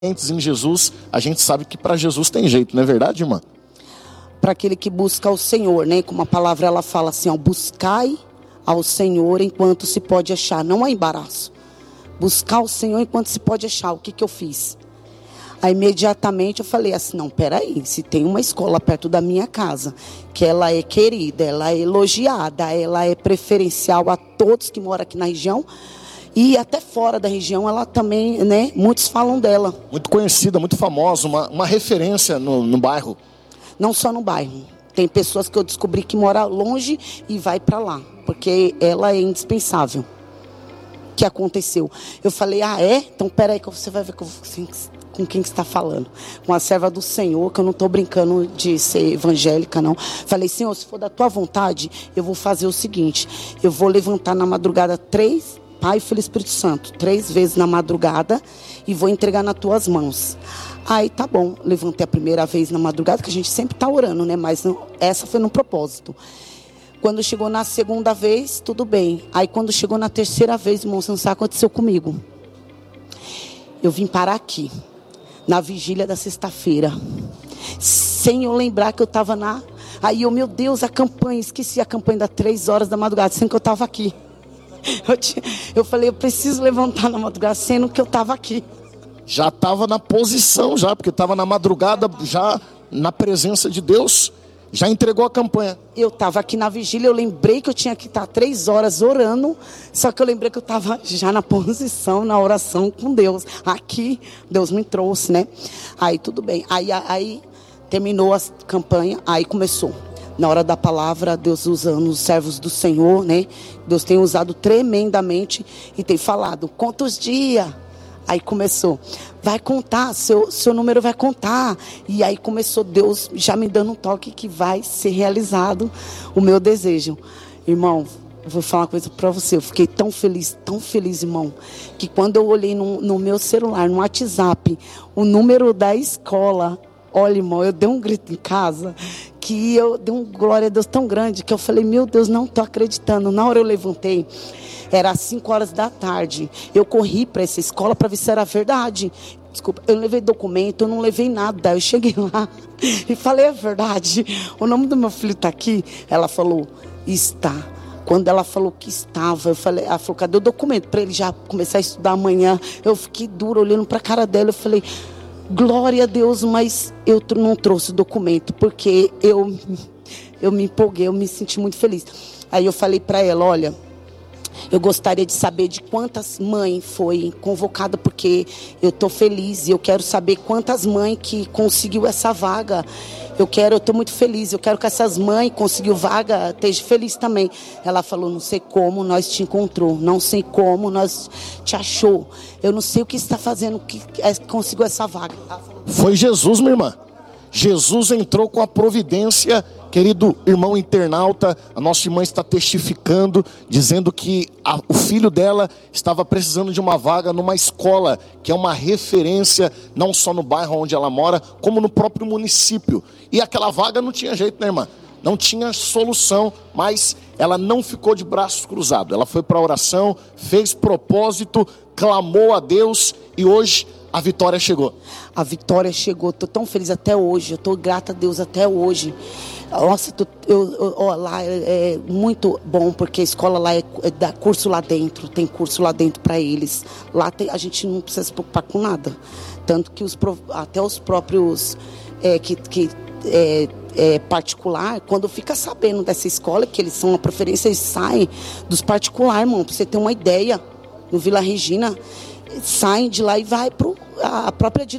Em Jesus, a gente sabe que para Jesus tem jeito, não é verdade, irmã? Para aquele que busca o Senhor, né? Como a palavra ela fala assim, ó, buscai ao Senhor enquanto se pode achar, não há embaraço. Buscar o Senhor enquanto se pode achar. O que eu fiz? Aí imediatamente eu falei assim, não, peraí, se tem uma escola perto da minha casa, que ela é querida, ela é elogiada, ela é preferencial a todos que moram aqui na região, e até fora da região, ela também, né, muitos falam dela. Muito conhecida, muito famosa, uma referência no bairro. Não só no bairro, tem pessoas que eu descobri que moram longe e vai para lá, porque ela é indispensável. O que aconteceu? Eu falei, então peraí que você vai ver com quem que está falando. Com a serva do Senhor, que eu não estou brincando de ser evangélica, não. Falei, Senhor, se for da tua vontade, eu vou fazer o seguinte, eu vou levantar na madrugada 3, Pai, Filho e Espírito Santo, 3 vezes na madrugada e vou entregar nas tuas mãos. Aí tá bom, levantei a primeira vez na madrugada, que a gente sempre tá orando, né? Mas não, essa foi no propósito. Quando chegou na segunda vez, tudo bem. Aí quando chegou na terceira vez, irmão, você não sabe o que aconteceu comigo. Eu vim parar aqui, na vigília da sexta-feira, sem eu lembrar que eu tava na... Aí meu Deus, a campanha, esqueci a campanha das 3 horas da madrugada, sendo que eu tava aqui. Eu falei, eu preciso levantar na madrugada, sendo que eu estava aqui. Já estava na posição, porque estava na madrugada, já na presença de Deus, já entregou a campanha. Eu estava aqui na vigília, eu lembrei que eu tinha que estar 3 horas orando, só que eu lembrei que eu estava já na posição, na oração com Deus. Aqui, Deus me trouxe, né? Aí tudo bem, aí terminou a campanha, aí começou. Na hora da palavra, Deus usando os servos do Senhor, né? Deus tem usado tremendamente e tem falado, conta os dias. Aí começou, vai contar, seu número vai contar. E aí começou Deus já me dando um toque que vai ser realizado o meu desejo. Irmão, eu vou falar uma coisa para você, eu fiquei tão feliz, irmão, que quando eu olhei no meu celular, no WhatsApp, o número da escola, olha, irmão, eu dei um grito em casa, que eu dei um glória a Deus tão grande, que eu falei, meu Deus, não estou acreditando. Na hora eu levantei, era às 5 horas da tarde, eu corri para essa escola para ver se era verdade. Desculpa, eu não levei documento, eu não levei nada, eu cheguei lá e falei, é verdade, o nome do meu filho está aqui? Ela falou, está. Quando ela falou que estava, ela falou, cadê o documento? Para ele já começar a estudar amanhã. Eu fiquei dura, olhando para a cara dela, eu falei, glória a Deus, mas eu não trouxe o documento, porque eu me empolguei, eu me senti muito feliz. Aí eu falei para ela, olha, eu gostaria de saber de quantas mães foi convocada, porque eu estou feliz e eu quero saber quantas mães que conseguiu essa vaga. Eu estou muito feliz, eu quero que essas mães que conseguiu vaga estejam felizes também. Ela falou, não sei como nós te encontrou, não sei como nós te achou. Eu não sei o que está fazendo, que conseguiu essa vaga. Foi Jesus, minha irmã. Jesus entrou com a providência, querido irmão internauta, a nossa irmã está testificando, dizendo que o filho dela estava precisando de uma vaga numa escola, que é uma referência, não só no bairro onde ela mora, como no próprio município. E aquela vaga não tinha jeito, né, irmã? Não tinha solução, mas ela não ficou de braços cruzados. Ela foi para a oração, fez propósito, clamou a Deus e hoje a vitória chegou. A vitória chegou, estou tão feliz até hoje, eu estou grata a Deus até hoje. Nossa, lá é muito bom, porque a escola lá dá curso lá dentro, tem curso lá dentro para eles. Lá a gente não precisa se preocupar com nada. Tanto que até os próprios particular, quando fica sabendo dessa escola, que eles são a preferência, eles saem dos particulares, irmão, para você ter uma ideia, no Vila Regina, saem de lá e vai para a própria direção.